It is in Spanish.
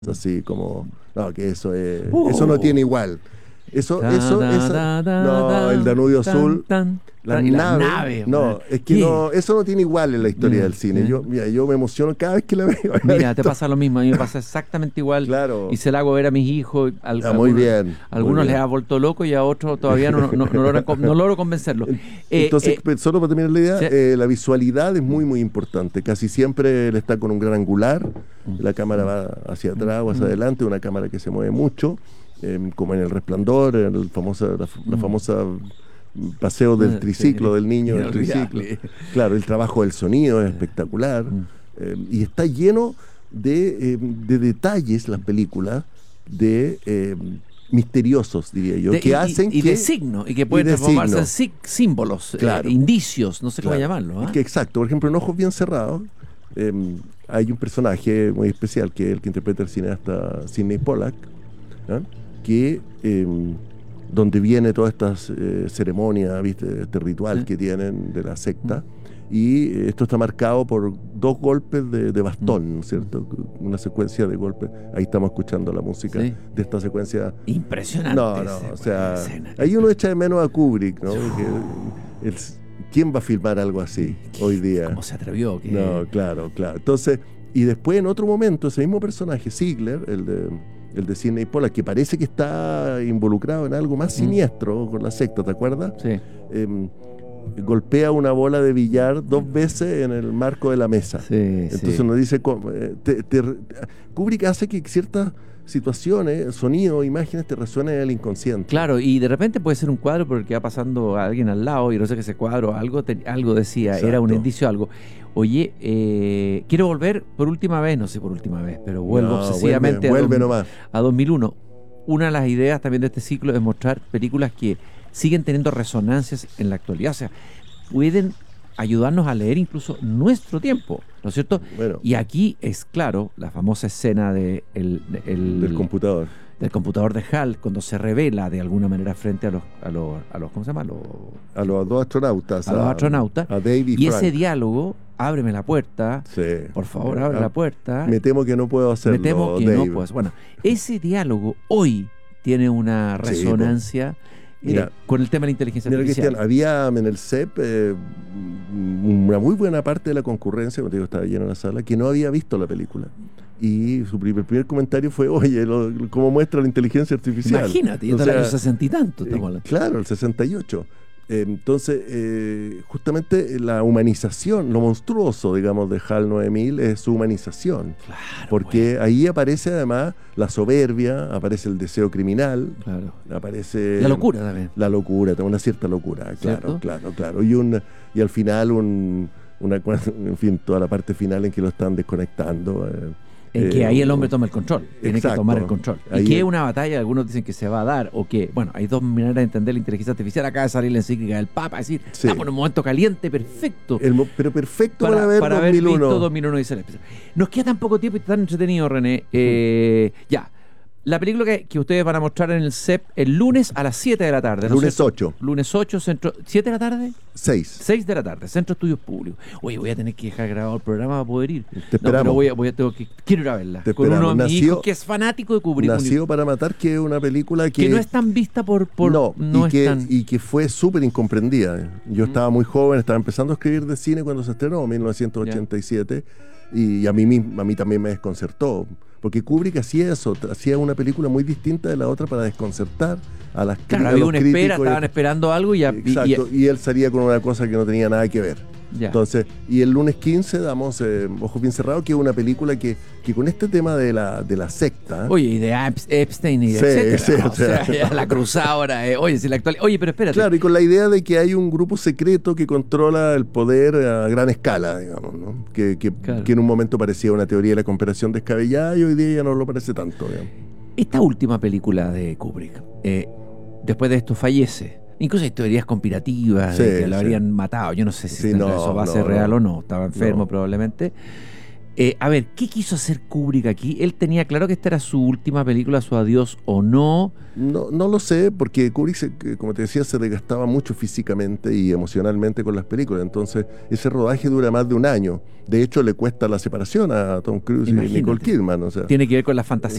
así como, no, que eso no tiene igual. No, el Danubio Azul, las naves, no, es que no, eso no tiene igual en la historia del cine. Yo me emociono cada vez que la veo. Mira, te pasa lo mismo, a mí me pasa exactamente igual. Claro. Y se la hago ver a mis hijos. Muy bien. Algunos les ha vuelto loco y a otros todavía no logro convencerlos. Entonces, solo para terminar la idea, ¿sí? La visualidad es muy, muy importante. Casi siempre él está con un gran angular, la cámara va hacia atrás o hacia adelante, una cámara que se mueve mucho. Como en El Resplandor, en la famosa paseo del triciclo, del niño del triciclo. Claro, el trabajo del sonido es espectacular. Y está lleno de detalles, las películas, misteriosos, diría yo, que hacen de signos, y que pueden transformarse en símbolos, claro. Indicios, no sé cómo llamarlo. Exacto, por ejemplo, en Ojos Bien Cerrados, hay un personaje muy especial, que es el que interpreta el cineasta Sidney Pollack, que donde viene todas estas ceremonias, ¿viste? Este ritual que tienen de la secta, y esto está marcado por 2 golpes de bastón, ¿no es cierto? Una secuencia de golpes. Ahí estamos escuchando la música de esta secuencia. Impresionante. O sea, ahí uno echa de menos a Kubrick, ¿no? ¿Quién va a filmar algo así hoy día? ¿Cómo se atrevió? No, claro. Entonces, y después en otro momento, ese mismo personaje, Ziegler, el de Sidney Pollack, que parece que está involucrado en algo más siniestro con la secta, ¿te acuerdas? Sí. Golpea una bola de billar 2 veces en el marco de la mesa. Sí, entonces uno dice, Kubrick hace que ciertas situaciones, sonidos, imágenes te resuenen el inconsciente. Claro, y de repente puede ser un cuadro porque va pasando a alguien al lado y no sé que ese cuadro algo decía. Exacto. Era un indicio algo. Oye, quiero volver por última vez, no sé por última vez, pero vuelvo obsesivamente a 2001. Una de las ideas también de este ciclo es mostrar películas que siguen teniendo resonancias en la actualidad, o sea, pueden ayudarnos a leer incluso nuestro tiempo, ¿no es cierto? Bueno. Y aquí es claro la famosa escena del computador. Del computador de HAL, cuando se revela de alguna manera frente a los ¿cómo se llama? A los 2 astronautas. A los astronautas. A Dave y Frank. Ese diálogo, ábreme la puerta. Sí. Por favor, abre la puerta. Me temo que no puedo hacerlo, Me temo que Dave. no puedo. Bueno, ese diálogo hoy tiene una resonancia con el tema de la inteligencia artificial. Cristian, había en el CEP una muy buena parte de la concurrencia, como te digo, estaba llena la sala, que no había visto la película. Y su primer comentario fue, oye, cómo muestra la inteligencia artificial. Imagínate, yo estaba en los 60 y tanto. Claro, el 68. Entonces, justamente la humanización, lo monstruoso, digamos, de HAL 9000 es su humanización. Claro, porque ahí aparece además la soberbia, aparece el deseo criminal, aparece... La locura también. La locura, una cierta locura, claro. Y al final, en fin, toda la parte final en que lo están desconectando... En que ahí el hombre toma el control, tiene que tomar el control. Ahí y que es una batalla, algunos dicen que se va a dar, o que, bueno, hay 2 maneras de entender la inteligencia artificial. Acaba de salir la encíclica del Papa, decir, estamos en un momento caliente, perfecto. Pero perfecto para ver 2001. Visto 2001 dice la expresión. Nos queda tan poco tiempo y tan entretenido, René. La película que ustedes van a mostrar en el CEP el lunes a las 7 de la tarde. Lunes 8. Lunes 8, centro. ¿7 de la tarde? 6. 6 de la tarde, Centro de Estudios Públicos. Oye, voy a tener que dejar grabado el programa para poder ir. Te esperamos. Pero quiero ir a verla. Con uno de mis hijos que es fanático de Kubrick. Nacido para matar, que es una película que no es tan vista y que fue súper incomprendida. Yo estaba muy joven, estaba empezando a escribir de cine cuando se estrenó, en 1987. Y a mí también me desconcertó, porque Kubrick hacía eso, hacía una película muy distinta de la otra para desconcertar a las críticas. Claro, había una espera, estaban esperando algo y él salía con una cosa que no tenía nada que ver. Entonces, y el lunes 15 damos Ojos Bien Cerrados, que es una película que con este tema de la secta. Oye, y de Epstein y etcétera. O sea, la cruzadora. Oye, si la actual. Oye, pero espérate. Claro, y con la idea de que hay un grupo secreto que controla el poder a gran escala, digamos, ¿no? Que en un momento parecía una teoría de la conspiración descabellada y hoy día ya no lo parece tanto, digamos. Esta última película de Kubrick, después de esto fallece. Incluso hay teorías conspirativas de que lo habrían matado. Yo no sé si eso va a ser real o no. Estaba enfermo probablemente. A ver, ¿qué quiso hacer Kubrick aquí? ¿Él tenía claro que esta era su última película, su adiós o no? No lo sé, porque Kubrick, como te decía, se desgastaba mucho físicamente y emocionalmente con las películas. Entonces, ese rodaje dura más de un año. De hecho, le cuesta la separación a Tom Cruise y Nicole Kidman. O sea, tiene que ver con la fantasía